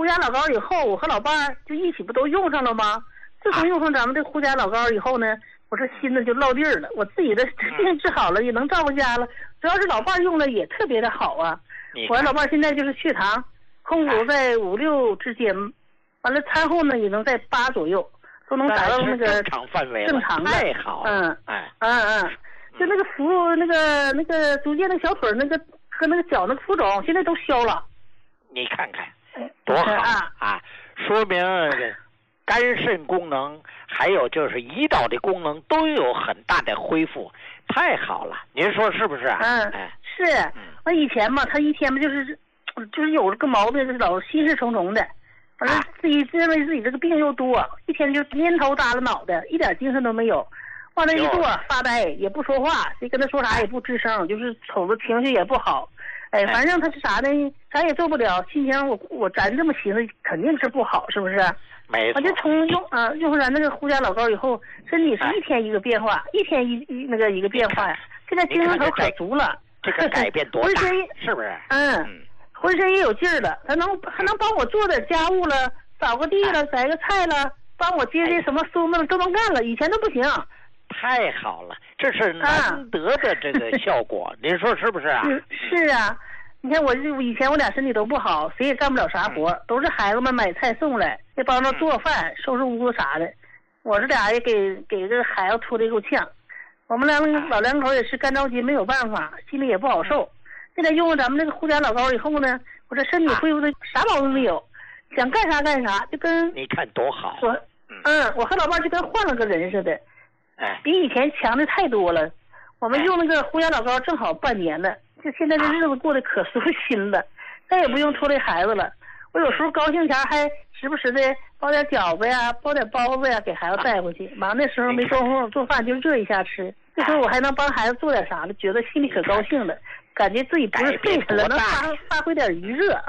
家老膏以后，我和老伴儿就一起不都用上了吗？自从用上咱们这胡家老膏以后呢，我这心呢就落地儿了，我自己的病治好了，也能照顾家了。主要是老伴儿用了也特别的好啊。我和老伴儿现在就是血糖控制在5、6之间，完了餐后呢也能在8左右，都能达到那个正常范围了， 正常的。 太好了。 就那个那个逐渐的小腿那个和那个脚那个浮肿现在都消了。 你看看多好啊！说明肝肾功能还有就是胰岛的功能都有很大的恢复，太好了，您说是不是啊？ 是。我以前嘛，他一天嘛就是有个毛病，就是老心事重重的，反正自己认为自己这个病又多，一天就蔫头耷拉脑袋，一点精神都没有，往那一坐发呆，也不说话，谁跟他说啥也不吱声，就是瞅着情绪也不好。反正他是啥呢？啥也做不了，心情咱这么寻思肯定是不好，是不是？ 没错。 我就从用上咱那个胡家老膏以后，身体是一天一个变化，一天一个变化呀。现在精神头可足了， 这个改变多大？是不是？ 浑身也有劲儿了，还能帮我做点家务了，扫个地了，摘个菜了，帮我接什么孙子都能干了，以前都不行。 太好了，这是难得的这个效果，您说是不是啊？ 是啊，你看以前我俩身体都不好，谁也干不了啥活，都是孩子们买菜送来，也帮着做饭、收拾屋子啥的。我这俩也给这个孩子拖得一够呛。我们老两口也是干着急，没有办法，心里也不好受。现在用了咱们这个胡家老膏以后呢，我这身体恢复的啥毛病没有，想干啥干啥，就跟你看多好。 我和老伴就跟换了个人似的。比以前强的太多了。我们用那个胡家老膏正好半年了，就现在这日子过得可舒心了，再也不用拖累孩子了。我有时候高兴前还时不时的包点饺子呀，包点包子呀，给孩子带回去。忙那时候没工夫做饭，就热一下吃。这时候我还能帮孩子做点啥了，觉得心里可高兴了，感觉自己不是废人了，能发挥点余热。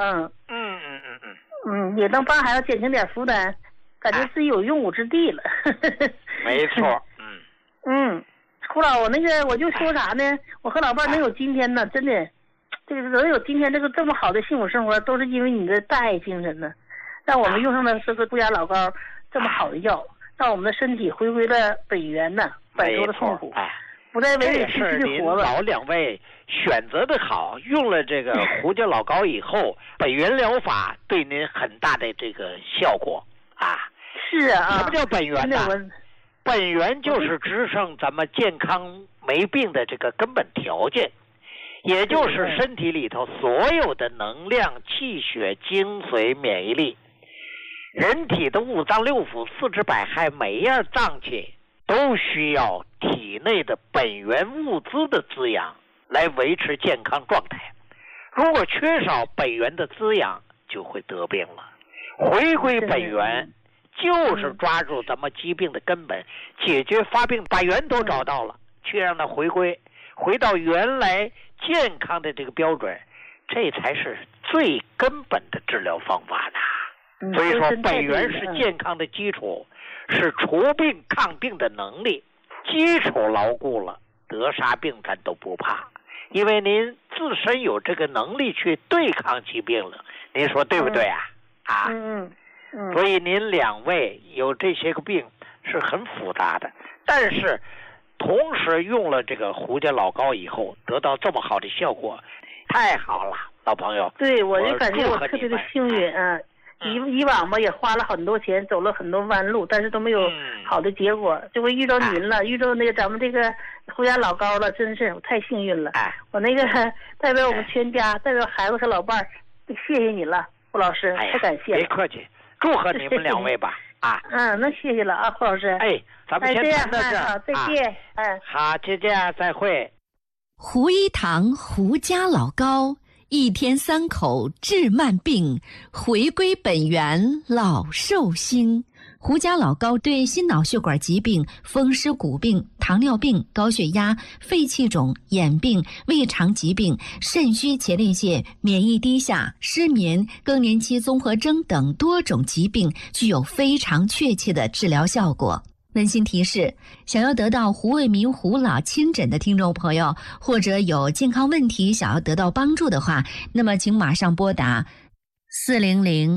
也能帮孩子减轻点负担，感觉自己有用武之地了。 没错。 胡老，我就说啥呢？我和老伴能有今天呢，真的，这个能有今天这么好的幸福生活，都是因为你的大爱精神呢，让我们用上了这个胡家老膏这么好的药，让我们的身体回归了本源呢，摆脱了痛苦，不再委委屈屈的活了。 老两位选择的好，用了这个胡家老膏以后，本源疗法对您很大的这个效果啊。 是啊。 什么叫本源呢？本源就是支撑咱们健康没病的这个根本条件，也就是身体里头所有的能量、气血、精髓、免疫力。人体的五脏六腑、四肢百骸，每一样脏器都需要体内的本源物资的滋养来维持健康状态。如果缺少本源的滋养，就会得病了。回归本源就是抓住咱们疾病的根本，解决发病，把源头找到了，去让它回到原来健康的这个标准，这才是最根本的治疗方法呢。所以说本源是健康的基础，是除病抗病的能力，基础牢固了，得啥病咱都不怕，因为您自身有这个能力去对抗疾病了，您说对不对啊？所以您两位有这些个病是很复杂的，但是同时用了这个胡家老膏以后，得到这么好的效果，太好了，老朋友。 对，我就感觉我特别的幸运啊。以往吧也花了很多钱，走了很多弯路，但是都没有好的结果。这回遇到您了，遇到那个咱们这个胡家老膏了，真是我太幸运了。我那个代表我们全家，代表孩子和老伴儿，谢谢你了，胡老师，太感谢了。 别客气。祝贺你们两位吧！ 那谢谢了啊，胡老师。 咱们先谈到这儿。 好，再见。 好，再见，再会。 胡一堂胡家老膏，一天3口治慢病，回归本源老寿星。胡家老膏对心脑血管疾病、风湿骨病、糖尿病、高血压、肺气肿、眼病、胃肠疾病、肾虚前列腺、免疫低下、失眠、更年期综合征等多种疾病具有非常确切的治疗效果。温馨提示：想要得到胡卫民胡老亲诊的听众朋友，或者有健康问题想要得到帮助的话，那么请马上拨打400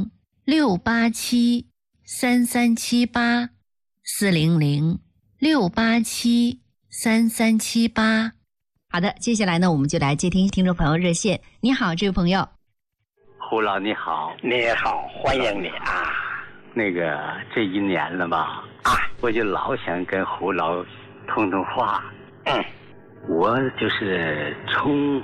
687-3378-400，687-3378。好的，接下来呢，我们就来接听听众朋友热线。你好，这位朋友。 胡老你好。 你好，欢迎你啊。 那个这一年了吧，我就老想跟胡老通通话。我就是从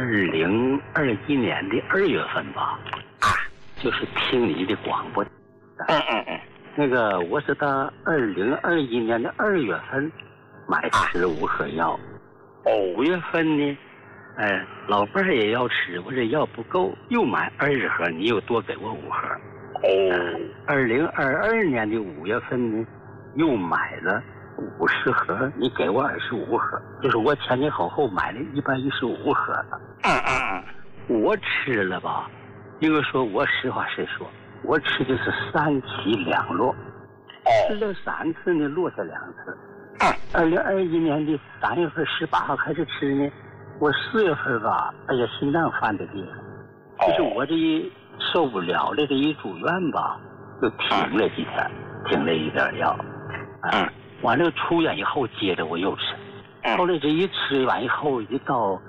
2021年的2月份吧，就是听你的广播。那个我是到2021年的2月份买15盒药，5月份呢，老伴儿也要吃，我这药不够，又买20盒，你又多给我5盒。2022年的5月份呢，又买了50盒，你给我25盒，就是我前前后后买了115盒了。我吃了吧，应该说我实话实说，我吃的是3起2落，吃了3次呢，落下2次。2021年的3月份18号开始吃呢，我4月份吧，心脏犯的病，就是我这一受不了了，这一住院吧，就停了几天，停了一点药。完了出院以后，接着我又吃。后来这一吃完以后，一到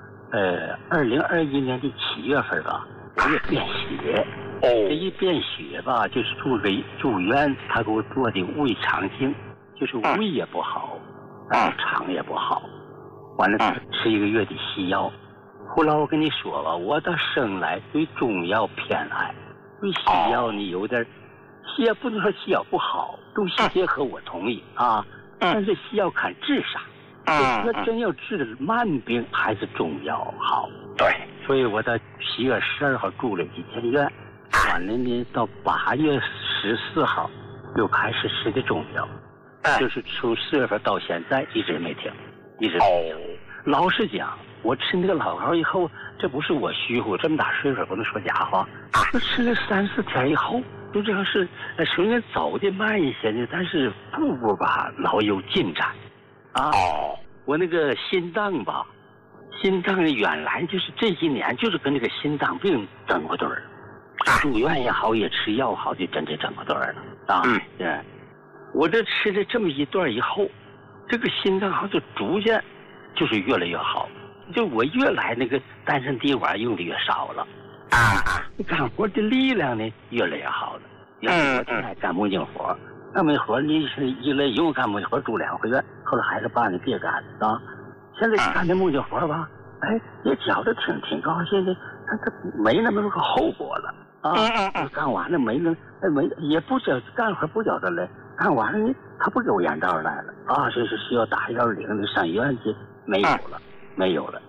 2021年的7月份吧，我也便血。这一便血吧，就是住院，他给我做的胃肠镜，就是胃也不好，肠也不好。完了吃1个月的西药。后来我跟你说吧，我到生来对中药偏爱，对西药呢有点，西药不能说西药不好，中西结合我同意啊。但是西药看治啥，要真要治的慢病，还是中药好。 对， 所以我到7月12号住了几天院，完了呢，到8月14号又开始吃的中药，就是从4月份到现在一直没停，一直没停。老实讲，我吃那个老膏以后，这不是我虚乎，这么大岁数不能说假话。我吃了3、4天以后，就这样是虽然走的慢一些呢，但是步步吧老有进展。我那个心脏吧，心脏原来就是这几年就是跟那个心脏病整过对儿，住院也好，也吃药好，就真正整过对儿了对，我这吃了这么一段以后，这个心脏好像就逐渐就是越来越好，就我越来那个丹参滴管用的越少了干活的力量呢越来越好了。原来我挺爱干木匠活，干木匠活你是一来用干木匠活住2回院，后来还是爸你别干啊。现在干这木匠活吧，也觉得挺高兴的，他没那么个后果了干完了没也不叫干活不叫他来，干完了呢他不给我眼罩来了这是需要打110的上医院去，没有了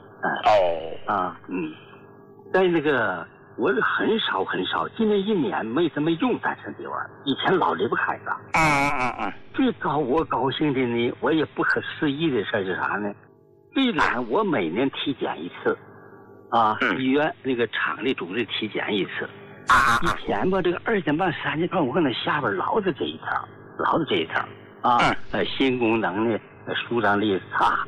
但那个我很少，今年1年没怎么用丹参滴丸，以前老离不开它。最我高兴的呢，我也不可思议的事是啥呢？虽然我每年体检一次，医院那个厂里组织体检一次，以前吧这个2点半3点半，我搁那下边老是这一条，心功能呢舒张力差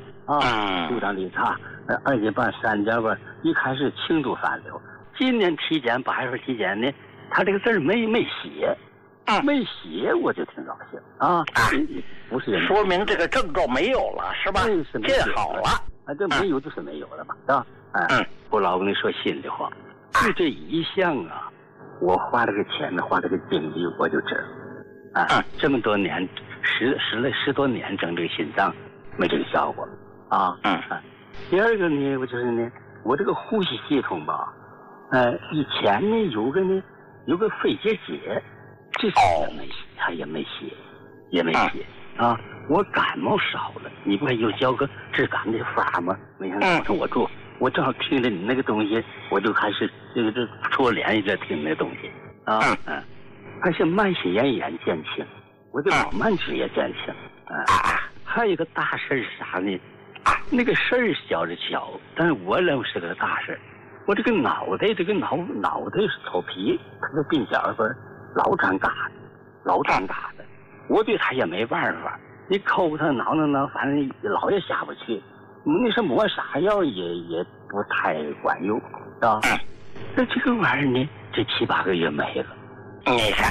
2点半3点半，一开始轻度反流。今年体检8月份体检呢，他这个字没写，我就挺高兴不是说明这个症状没有了是吧？这好了这没有就是没有了嘛，是吧？我老跟你说心里话，就这一项我花这个钱花这个精力，我就知道这么多年10多年整这个心脏没这个效果第二个呢，我就是呢，我这个呼吸系统吧，以前呢有个肺结节，这次也没写我感冒少了，你不还有教个治感的法吗？没想到我正好听着你那个东西，我就开始这戳脸一直听那东西而且慢性咽炎减轻，我的老慢支也减轻还有一个大事是啥呢？那个事儿小着小，但是我认为是个大事。我这个脑袋是头皮，它的鬓角分老长疙瘩的，我对他也没办法。你抠他挠，反正老也下不去。那是抹啥药也不太管用，是吧？那这个玩意儿呢，这7、8个月没了。 你啥